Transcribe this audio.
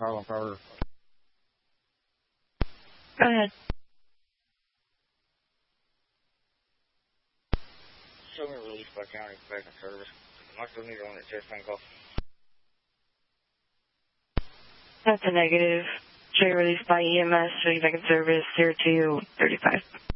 Harlan Carter. Go ahead. Show me release by county back in service. Am I still need on that chest pain call? That's a negative. Show you released by EMS, show you back in service, 0235.